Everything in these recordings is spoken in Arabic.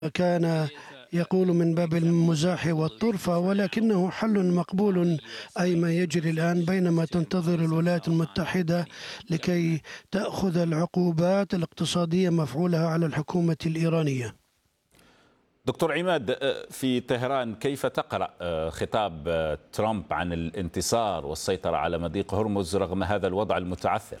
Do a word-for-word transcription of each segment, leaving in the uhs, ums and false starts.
كان يقول من باب المزاح والطرفة، ولكنه حل مقبول أي ما يجري الآن، بينما تنتظر الولايات المتحدة لكي تأخذ العقوبات الاقتصادية مفعولها على الحكومة الإيرانية. دكتور عماد، في طهران كيف تقرأ خطاب ترامب عن الانتصار والسيطرة على مضيق هرمز رغم هذا الوضع المتعثر؟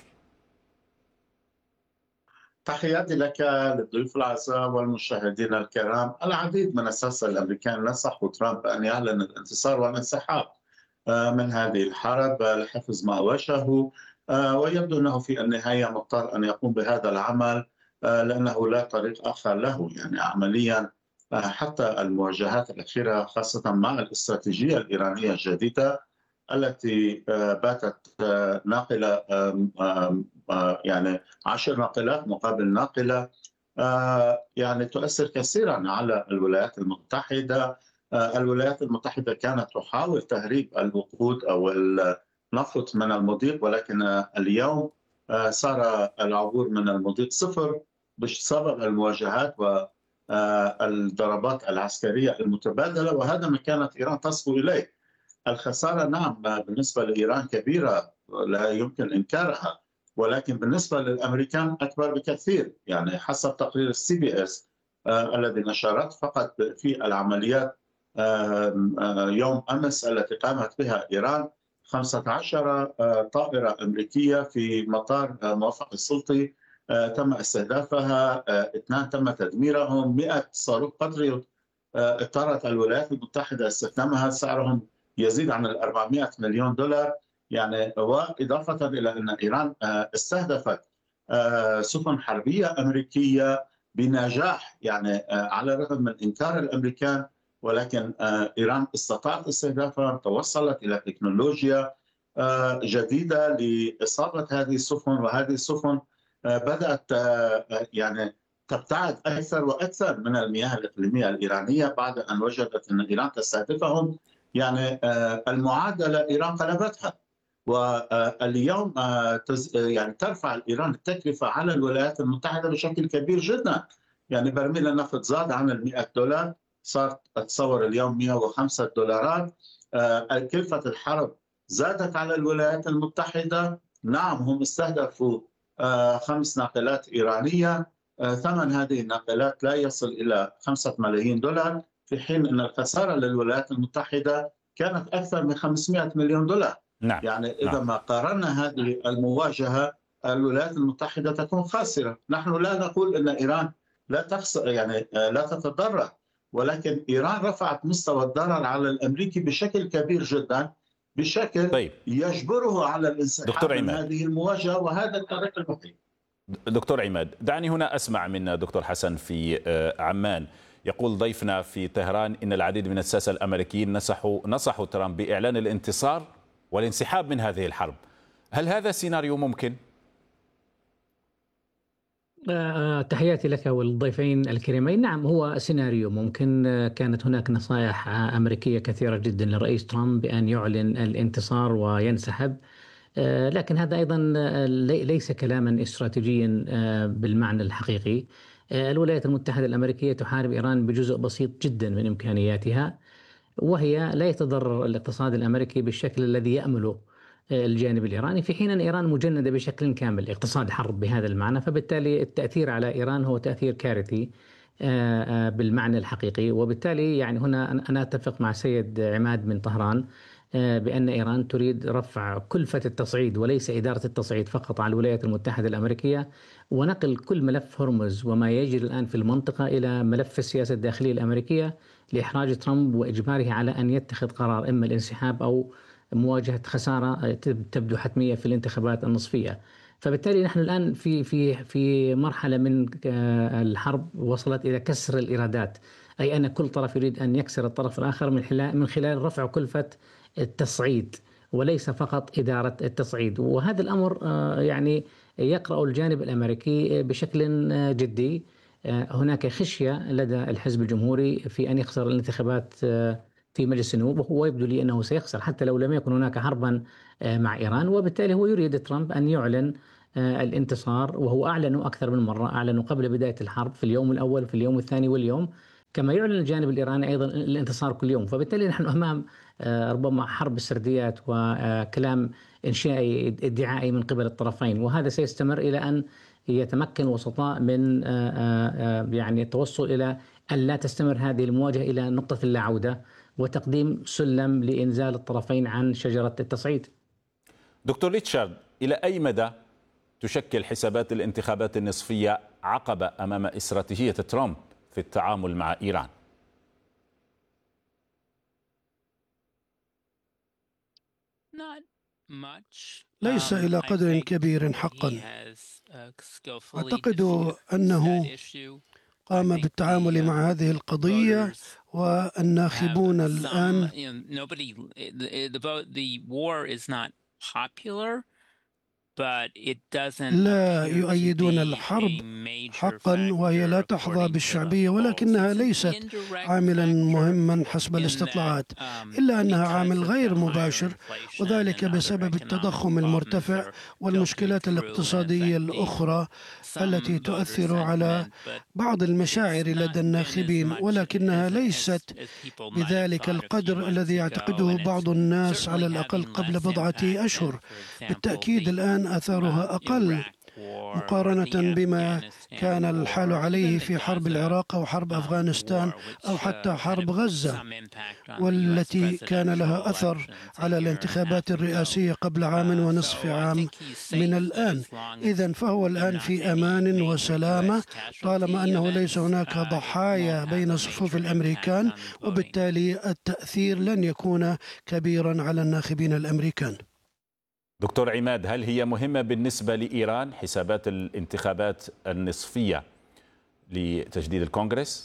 تحياتي لك، للضيوف الأعزاء والمشاهدين الكرام. العديد من الساسة الأمريكان نصحوا ترامب أن يعلن الانتصار والانسحاب من هذه الحرب لحفظ ما واجهه، ويبدو أنه في النهاية مضطر أن يقوم بهذا العمل لأنه لا طريق آخر له. يعني عمليا حتى المواجهات الأخيرة خاصة مع الاستراتيجية الإيرانية الجديدة التي باتت ناقلة، يعني عشر ناقلات مقابل ناقلة، يعني تؤثر كثيرا على الولايات المتحدة. الولايات المتحدة كانت تحاول تهريب الوقود أو النفط من المضيق، ولكن اليوم صار العبور من المضيق صفر بسبب المواجهات والضربات العسكرية المتبادلة، وهذا ما كانت إيران تصبو إليه. الخسارة نعم بالنسبة لإيران كبيرة لا يمكن إنكارها، ولكن بالنسبة للأمريكان أكبر بكثير. يعني حسب تقرير السي بي اس آه الذي نشرت فقط في العمليات آه آه يوم أمس التي قامت بها إيران خمسة عشر آه طائرة أمريكية في مطار آه موفق السلطي آه تم استهدافها، آه اثنان تم تدميرهم، مئة صاروخ باتريوت آه اضطرت الولايات المتحدة استخدامها، سعرهم يزيد عن ال أربعمئة مليون دولار. يعني وإضافة إلى أن إيران استهدفت سفن حربية أمريكية بنجاح، يعني على الرغم من إنكار الأمريكان، ولكن إيران استطاعت استهدافها، توصلت إلى تكنولوجيا جديدة لإصابة هذه السفن، وهذه السفن بدأت يعني تبتعد أكثر وأكثر من المياه الإقليمية الإيرانية بعد أن وجدت أن إيران تستهدفهم. يعني المعادلة إيران قلبتها، واليوم يعني ترفع إيران التكلفة على الولايات المتحدة بشكل كبير جدا. يعني برميل النفط زاد عن المئة دولار، صار أتصور اليوم مئة وخمسة دولارات. كلفة الحرب زادت على الولايات المتحدة. نعم هم استهدفوا خمس ناقلات إيرانية، ثمن هذه الناقلات لا يصل إلى خمسة ملايين دولار، في حين أن الخسارة للولايات المتحدة كانت أكثر من خمسمئة مليون دولار. نعم. يعني إذا نعم. ما قارنا هذه المواجهة الولايات المتحدة تكون خاسرة. نحن لا نقول أن إيران لا تخسر، يعني لا تتضرر، ولكن إيران رفعت مستوى الضرر على الأمريكي بشكل كبير جدا، بشكل طيب. يجبره على الانسحاب من هذه المواجهة، وهذا الطريق الوحيد. دكتور عماد، دعني هنا أسمع من دكتور حسن في عمان. يقول ضيفنا في طهران إن العديد من الساسة الأمريكيين نصحوا نصحوا ترامب بإعلان الانتصار والانسحاب من هذه الحرب. هل هذا سيناريو ممكن؟ تحياتي لك والضيفين الكريمين. نعم هو سيناريو ممكن. كانت هناك نصائح أمريكية كثيرة جدا للرئيس ترامب بأن يعلن الانتصار وينسحب، لكن هذا أيضا ليس كلاما استراتيجيا بالمعنى الحقيقي. الولايات المتحدة الأمريكية تحارب إيران بجزء بسيط جدا من إمكانياتها، وهي لا يتضرر الاقتصاد الأمريكي بالشكل الذي يأمله الجانب الإيراني، في حين أن إيران مجندة بشكل كامل، اقتصاد حرب بهذا المعنى، فبالتالي التأثير على إيران هو تأثير كارثي بالمعنى الحقيقي. وبالتالي يعني هنا أنا أتفق مع سيد عماد من طهران بأن إيران تريد رفع كلفة التصعيد وليس إدارة التصعيد فقط على الولايات المتحدة الأمريكية، ونقل كل ملف هرمز وما يجري الآن في المنطقة إلى ملف السياسة الداخلية الأمريكية لإحراج ترامب وإجباره على أن يتخذ قرار إما الانسحاب أو مواجهة خسارة تبدو حتمية في الانتخابات النصفية. فبالتالي نحن الآن في في في مرحلة من الحرب وصلت إلى كسر الإيرادات، أي أن كل طرف يريد أن يكسر الطرف الآخر من خلال من خلال رفع كلفة التصعيد وليس فقط إدارة التصعيد. وهذا الأمر يعني يقرأ الجانب الأمريكي بشكل جدي. هناك خشية لدى الحزب الجمهوري في أن يخسر الانتخابات في مجلس النواب، وهو يبدو لي أنه سيخسر حتى لو لم يكن هناك حربا مع إيران، وبالتالي هو يريد ترامب أن يعلن الانتصار، وهو أعلنوا أكثر من مرة، أعلنوا قبل بداية الحرب في اليوم الأول في اليوم الثاني واليوم كما يعلن الجانب الإيراني أيضا الانتصار كل يوم. فبالتالي نحن أمام ربما حرب السرديات وكلام إنشائي ادعائي من قبل الطرفين، وهذا سيستمر إلى أن يتمكن وسطاء من يعني التوصل إلى أن لا تستمر هذه المواجهة إلى نقطة اللا عودة وتقديم سلم لإنزال الطرفين عن شجرة التصعيد. دكتور ريتشارد، إلى أي مدى تشكل حسابات الانتخابات النصفية عقبة أمام استراتيجية ترامب في التعامل مع إيران؟ ليس إلى قدر كبير حقا. أعتقد أنه قام بالتعامل مع هذه القضية، والناخبون الآن لا يؤيدون الحرب حقا، وهي لا تحظى بالشعبية، ولكنها ليست عاملا مهما حسب الاستطلاعات، إلا أنها عامل غير مباشر، وذلك بسبب التضخم المرتفع والمشكلات الاقتصادية الأخرى التي تؤثر على بعض المشاعر لدى الناخبين، ولكنها ليست بذلك القدر الذي يعتقده بعض الناس على الأقل قبل بضعة أشهر. بالتأكيد الآن آثارها أقل مقارنة بما كان الحال عليه في حرب العراق أو حرب أفغانستان أو حتى حرب غزة، والتي كان لها أثر على الانتخابات الرئاسية قبل عام ونصف عام من الآن. إذن فهو الآن في أمان وسلامة طالما أنه ليس هناك ضحايا بين صفوف الأمريكان، وبالتالي التأثير لن يكون كبيرا على الناخبين الأمريكان. دكتور عماد، هل هي مهمة بالنسبة لإيران حسابات الانتخابات النصفية لتجديد الكونغرس؟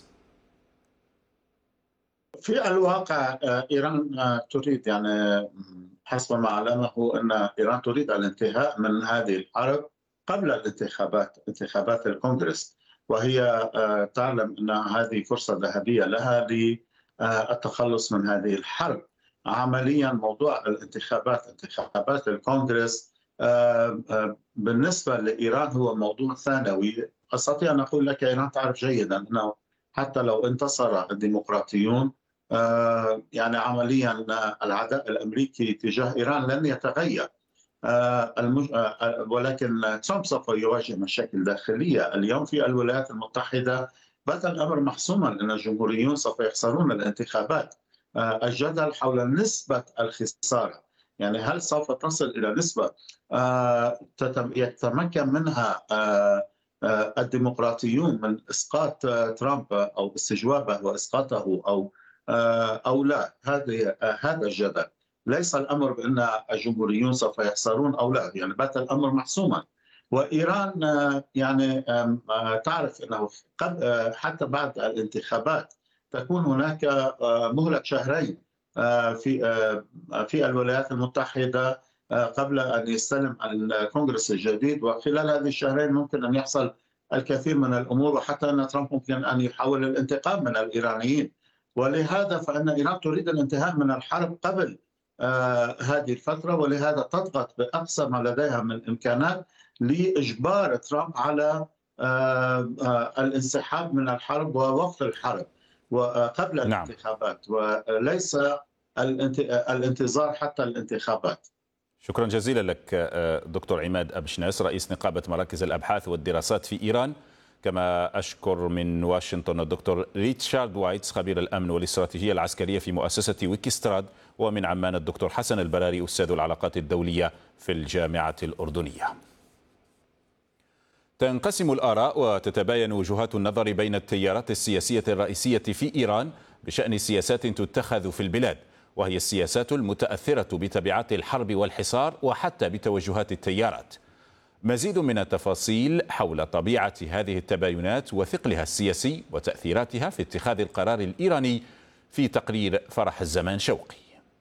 في الواقع إيران تريد، يعني حسب ما أعلمه أن إيران تريد الانتهاء من هذه الحرب قبل الانتخابات، انتخابات الكونغرس، وهي تعلم أن هذه فرصة ذهبية لها للتخلص من هذه الحرب. عمليا موضوع الانتخابات، انتخابات الكونغرس بالنسبة لإيران هو موضوع ثانوي. أستطيع أن أقول لك إيران تعرف جيدا أنه حتى لو انتصر الديمقراطيون يعني عمليا العداء الأمريكي تجاه إيران لن يتغير، ولكن ترامب سوف يواجه مشاكل داخلية. اليوم في الولايات المتحدة بات الأمر محسوما أن الجمهوريون سوف يخسرون الانتخابات. الجدل حول نسبة الخسارة، يعني هل سوف تصل إلى نسبة يتمكن منها الديمقراطيون من إسقاط ترامب أو استجوابه وإسقاطه أو أو لا. هذا هذا الجدل، ليس الأمر بأن الجمهوريون سوف يخسرون أو لا، يعني بات الأمر محسوما. وإيران يعني تعرف أنه قد حتى بعد الانتخابات تكون هناك مهلة شهرين في في الولايات المتحدة قبل أن يستلم الكونغرس الجديد، وخلال هذه الشهرين ممكن أن يحصل الكثير من الأمور، وحتى أن ترامب ممكن أن يحاول الانتقام من الإيرانيين. ولهذا فإن إيران تريد الانتهاء من الحرب قبل هذه الفترة، ولهذا تضغط بأقصى ما لديها من إمكانات لإجبار ترامب على الانسحاب من الحرب ووقف الحرب وقبل نعم. الانتخابات، وليس الانتظار حتى الانتخابات. شكرا جزيلا لك دكتور عماد أبشناس، رئيس نقابة مراكز الأبحاث والدراسات في إيران. كما أشكر من واشنطن الدكتور ريتشارد وايتس خبير الأمن والاستراتيجية العسكرية في مؤسسة ويكستراد، ومن عمان الدكتور حسن البراري أستاذ العلاقات الدولية في الجامعة الأردنية. تنقسم الآراء وتتباين وجهات النظر بين التيارات السياسية الرئيسية في إيران بشأن سياسات تتخذ في البلاد، وهي السياسات المتأثرة بتبعات الحرب والحصار وحتى بتوجهات التيارات. مزيد من التفاصيل حول طبيعة هذه التباينات وثقلها السياسي وتأثيراتها في اتخاذ القرار الإيراني في تقرير فرح الزمان شوقي.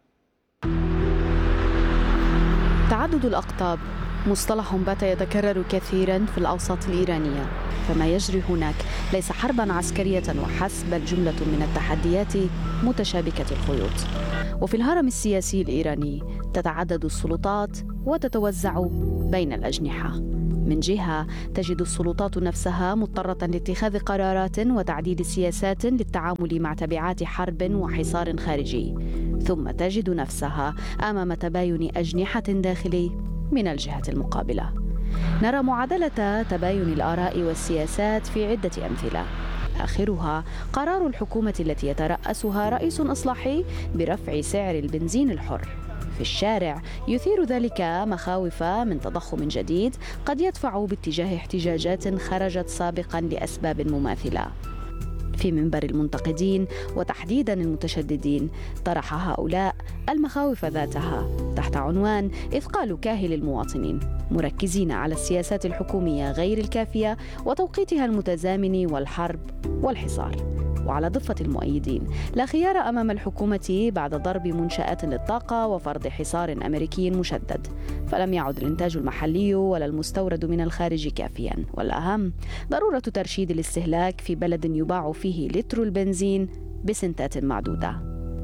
تعدد الأقطاب مصطلح بات يتكرر كثيرا في الأوساط الإيرانية، فما يجري هناك ليس حربا عسكرية وحسب، بل جملة من التحديات متشابكة الخيوط. وفي الهرم السياسي الإيراني تتعدد السلطات وتتوزع بين الأجنحة. من جهة تجد السلطات نفسها مضطرة لاتخاذ قرارات وتعديل سياسات للتعامل مع تبعات حرب وحصار خارجي، ثم تجد نفسها أمام تباين أجنحة داخلي من الجهة المقابلة. نرى معادلة تباين الآراء والسياسات في عدة أمثلة، آخرها قرار الحكومة التي يترأسها رئيس إصلاحي برفع سعر البنزين الحر. في الشارع يثير ذلك مخاوف من تضخم جديد قد يدفع باتجاه احتجاجات خرجت سابقا لأسباب مماثلة. في منبر المنتقدين وتحديدا المتشددين طرح هؤلاء المخاوف ذاتها تحت عنوان إثقال كاهل المواطنين، مركزين على السياسات الحكومية غير الكافية وتوقيتها المتزامن والحرب والحصار. وعلى ضفة المؤيدين لا خيار أمام الحكومة بعد ضرب منشآت للطاقة وفرض حصار أمريكي مشدد، فلم يعد الإنتاج المحلي ولا المستورد من الخارج كافيا، والأهم ضرورة ترشيد الاستهلاك في بلد يباع فيه لتر البنزين بسنتات معدودة.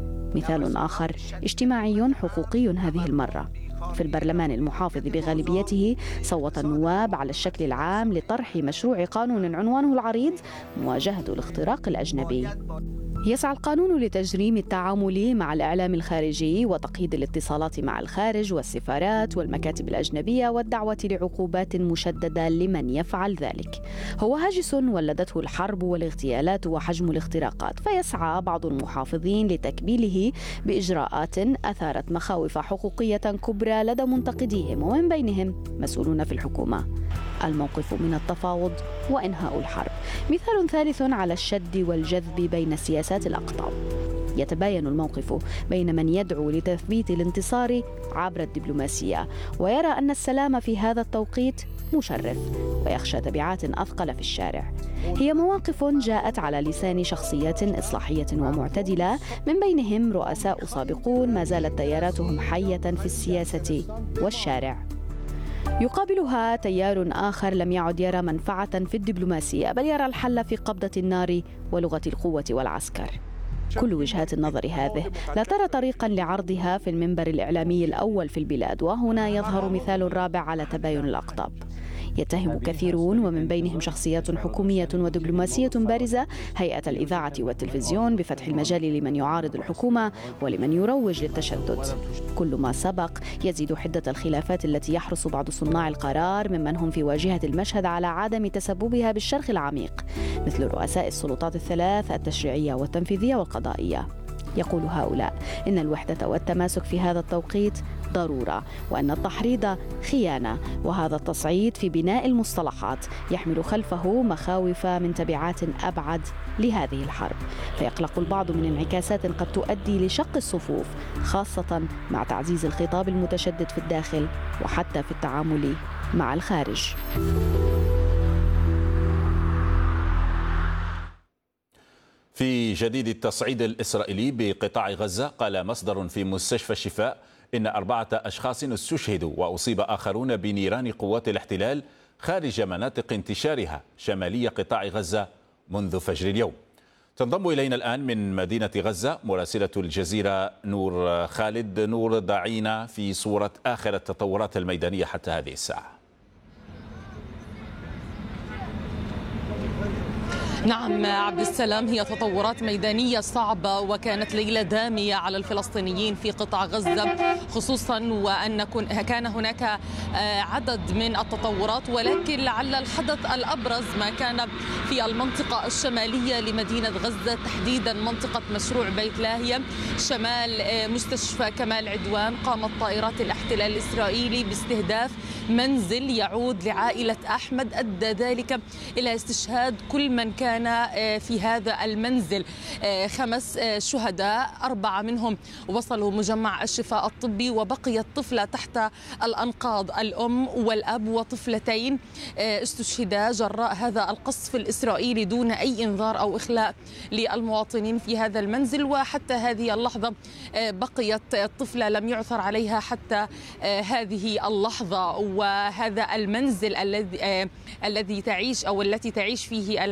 مثال آخر اجتماعي حقوقي هذه المرة. في البرلمان المحافظ بغالبيته صوت النواب على الشكل العام لطرح مشروع قانون عنوانه العريض مواجهة الاختراق الأجنبي. يسعى القانون لتجريم التعامل مع الإعلام الخارجي وتقييد الاتصالات مع الخارج والسفارات والمكاتب الأجنبية والدعوة لعقوبات مشددة لمن يفعل ذلك. هو هاجس ولدته الحرب والاغتيالات وحجم الاختراقات، فيسعى بعض المحافظين لتكبيله بإجراءات أثارت مخاوف حقوقية كبرى لدى منتقديهم ومن بينهم مسؤولون في الحكومة. الموقف من التفاوض وإنهاء الحرب مثال ثالث على الشد والجذب بين سياسات الأقطاب. يتباين الموقف بين من يدعو لتثبيت الانتصار عبر الدبلوماسية ويرى أن السلام في هذا التوقيت مشرف ويخشى تبعات أثقل في الشارع. هي مواقف جاءت على لسان شخصيات إصلاحية ومعتدلة، من بينهم رؤساء سابقون ما زالت تياراتهم حية في السياسة والشارع. يقابلها تيار آخر لم يعد يرى منفعة في الدبلوماسية، بل يرى الحل في قبضة النار ولغة القوة والعسكر. كل وجهات النظر هذه لا ترى طريقا لعرضها في المنبر الإعلامي الأول في البلاد، وهنا يظهر مثال رابع على تباين الأقطاب. يتهم كثيرون ومن بينهم شخصيات حكومية ودبلوماسية بارزة هيئة الإذاعة والتلفزيون بفتح المجال لمن يعارض الحكومة ولمن يروج للتشدد. كل ما سبق يزيد حدة الخلافات التي يحرص بعض صناع القرار ممن هم في واجهة المشهد على عدم تسببها بالشرخ العميق، مثل رؤساء السلطات الثلاث التشريعية والتنفيذية والقضائية. يقول هؤلاء إن الوحدة والتماسك في هذا التوقيت ضرورة، وأن التحريض خيانة، وهذا التصعيد في بناء المصطلحات يحمل خلفه مخاوف من تبعات أبعد لهذه الحرب، فيقلق البعض من انعكاسات قد تؤدي لشق الصفوف، خاصة مع تعزيز الخطاب المتشدد في الداخل وحتى في التعامل مع الخارج. في جديد التصعيد الإسرائيلي بقطاع غزة، قال مصدر في مستشفى الشفاء إن أربعة أشخاص استشهدوا وأصيب آخرون بنيران قوات الاحتلال خارج مناطق انتشارها شمالي قطاع غزة منذ فجر اليوم. تنضم إلينا الآن من مدينة غزة مراسلة الجزيرة نور خالد. نور، ضعينا في صورة آخر التطورات الميدانية حتى هذه الساعة. نعم عبد السلام، هي تطورات ميدانية صعبة وكانت ليلة دامية على الفلسطينيين في قطاع غزة خصوصا، وأن كان هناك عدد من التطورات، ولكن لعل الحدث الأبرز ما كان في المنطقة الشمالية لمدينة غزة، تحديدا منطقة مشروع بيت لاهية شمال مستشفى كمال عدوان. قامت طائرات الاحتلال الإسرائيلي باستهداف منزل يعود لعائلة أحمد، أدى ذلك إلى استشهاد كل من كان في هذا المنزل. خمس شهداء، أربعة منهم وصلوا مجمع الشفاء الطبي، وبقيت طفلة تحت الأنقاض. الأم والأب وطفلتين استشهدا جراء هذا القصف الإسرائيلي دون أي إنذار أو إخلاء للمواطنين في هذا المنزل. وحتى هذه اللحظة بقيت الطفلة لم يعثر عليها حتى هذه اللحظة. وهذا المنزل الذي الذي تعيش أو التي تعيش فيه العائلة هو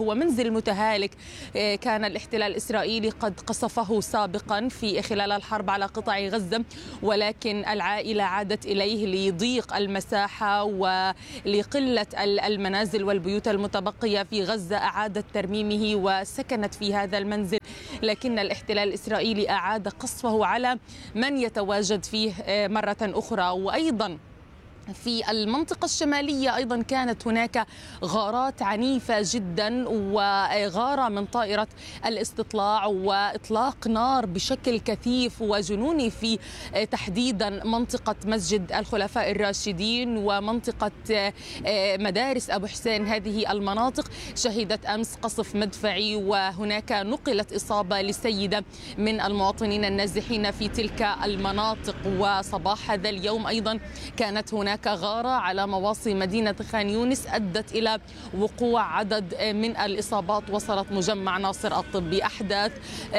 ومنزل متهالك كان الاحتلال الإسرائيلي قد قصفه سابقا في خلال الحرب على قطاع غزة، ولكن العائلة عادت إليه لضيق المساحة ولقلة المنازل والبيوت المتبقية في غزة. أعادت ترميمه وسكنت في هذا المنزل، لكن الاحتلال الإسرائيلي أعاد قصفه على من يتواجد فيه مرة أخرى. وأيضا في المنطقة الشمالية أيضا كانت هناك غارات عنيفة جدا، وغارة من طائرة الاستطلاع وإطلاق نار بشكل كثيف وجنوني في تحديدا منطقة مسجد الخلفاء الراشدين ومنطقة مدارس أبو حسين. هذه المناطق شهدت أمس قصف مدفعي، وهناك نقلت إصابة لسيدة من المواطنين النازحين في تلك المناطق. وصباح هذا اليوم أيضا كانت هناك غارة على مواصي مدينة خان يونس أدت إلى وقوع عدد من الإصابات. وصلت مجمع ناصر الطبي. أحداث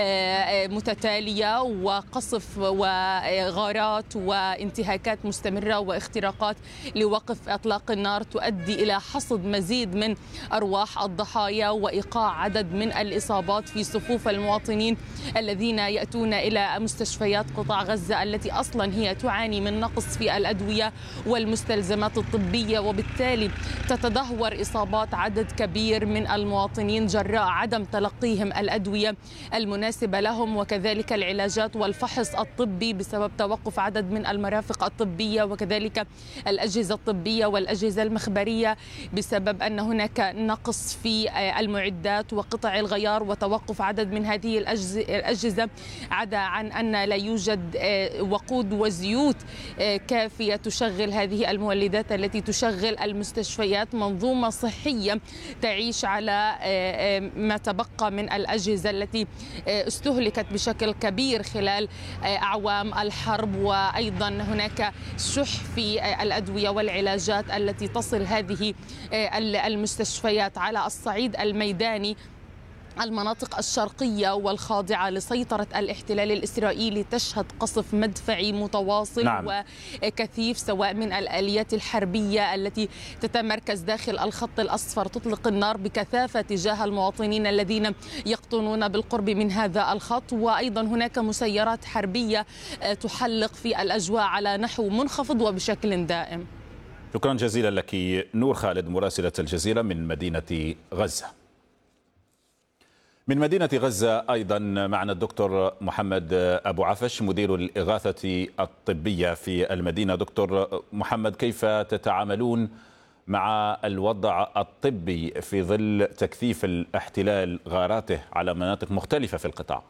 متتالية وقصف وغارات وانتهاكات مستمرة واختراقات لوقف إطلاق النار تؤدي إلى حصد مزيد من أرواح الضحايا وإيقاع عدد من الإصابات في صفوف المواطنين الذين يأتون إلى مستشفيات قطاع غزة التي أصلا هي تعاني من نقص في الأدوية والمستلزمات الطبية، وبالتالي تتدهور إصابات عدد كبير من المواطنين جراء عدم تلقيهم الأدوية المناسبة لهم، وكذلك العلاجات والفحص الطبي بسبب توقف عدد من المرافق الطبية، وكذلك الأجهزة الطبية والأجهزة المخبرية بسبب أن هناك نقص في المعدات وقطع الغيار وتوقف عدد من هذه الأجهزة، عدا عن أن لا يوجد وقود وزيوت كافية تشغل هذه المولدات التي تشغل المستشفيات. منظومة صحية تعيش على ما تبقى من الأجهزة التي استهلكت بشكل كبير خلال أعوام الحرب، وأيضا هناك شح في الأدوية والعلاجات التي تصل هذه المستشفيات. على الصعيد الميداني المناطق الشرقية والخاضعة لسيطرة الاحتلال الإسرائيلي تشهد قصف مدفعي متواصل نعم. وكثيف، سواء من الآليات الحربية التي تتمركز داخل الخط الأصفر تطلق النار بكثافة تجاه المواطنين الذين يقطنون بالقرب من هذا الخط، وأيضا هناك مسيرات حربية تحلق في الأجواء على نحو منخفض وبشكل دائم. شكرا جزيلا لك نور خالد مراسلة الجزيرة من مدينة غزة. من مدينة غزة أيضا معنا الدكتور محمد أبو عفش مدير الإغاثة الطبية في المدينة. دكتور محمد، كيف تتعاملون مع الوضع الطبي في ظل تكثيف الاحتلال غاراته على مناطق مختلفة في القطاع؟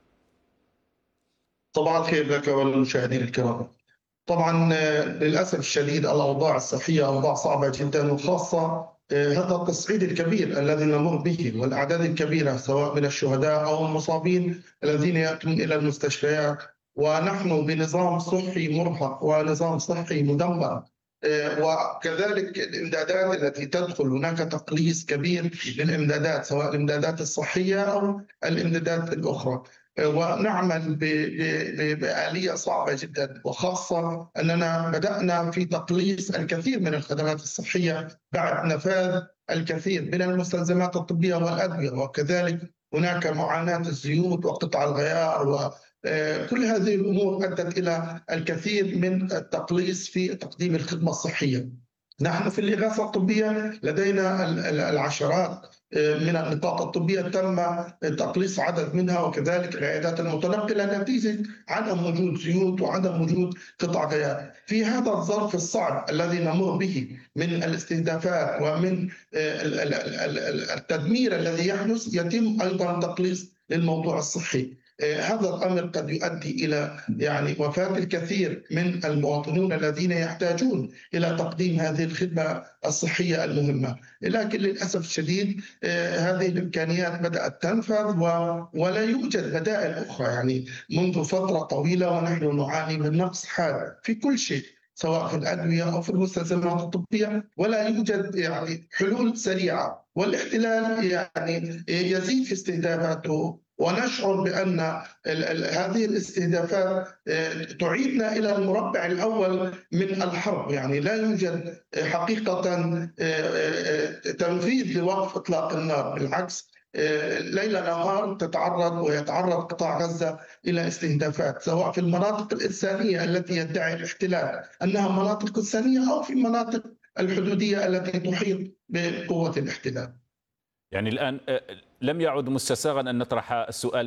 طبعا خير لك والمشاهدين الكرام. طبعا للأسف الشديد الأوضاع الصحية أوضاع صعبة جدا، وخاصة هذا التصعيد الكبير الذي نمر به والأعداد الكبيرة سواء من الشهداء أو المصابين الذين يأتون إلى المستشفيات، ونحن بنظام صحي مرهق ونظام صحي مدمر، وكذلك الإمدادات التي تدخل هناك تقليص كبير للإمدادات سواء الإمدادات الصحية أو الإمدادات الأخرى، ونعمل بآلية صعبة جدا، وخاصة أننا بدأنا في تقليص الكثير من الخدمات الصحية بعد نفاذ الكثير من المستلزمات الطبية والأدوية، وكذلك هناك معاناة الزيوت وقطع الغيار، وكل هذه الأمور أدت إلى الكثير من التقليص في تقديم الخدمة الصحية. نحن في الإغاثة الطبية لدينا العشرات من النقاط الطبية تم تقليص عدد منها، وكذلك العيادات المتنقلة نتيجة عدم وجود زيوت وعدم وجود قطع غيار. في هذا الظرف الصعب الذي نمر به من الاستهدافات ومن التدمير الذي يحدث، يتم أيضا تقليص للموضوع الصحي. هذا الأمر قد يؤدي إلى يعني وفاة الكثير من المواطنين الذين يحتاجون إلى تقديم هذه الخدمة الصحية المهمة، لكن للأسف الشديد هذه الإمكانيات بدأت تنفذ ولا يوجد بدائل أخرى. يعني منذ فترة طويلة ونحن نعاني من نقص حاد في كل شيء سواء في الأدوية أو في المستلزمات الطبية، ولا يوجد يعني حلول سريعة، والاحتلال يعني يزيد في استهدافاته ونشعر بأن هذه الاستهدافات تعيدنا إلى المربع الأول من الحرب. يعني لا يوجد حقيقة تنفيذ لوقف إطلاق النار، بالعكس ليل نهار تتعرض ويتعرض قطاع غزة إلى استهدافات، سواء في المناطق الإنسانية التي يدعي الاحتلال أنها مناطق إنسانية أو في المناطق الحدودية التي تحيط بقوة الاحتلال. يعني الآن لم يعد مستساغا أن نطرح السؤال